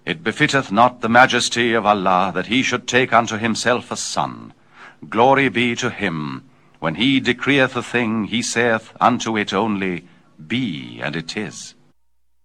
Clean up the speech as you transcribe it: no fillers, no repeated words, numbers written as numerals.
It befitteth not the majesty of Allah that he should take unto himself a son. Glory be to him. When he decreeth a thing, he saith unto it only, Be, and it is.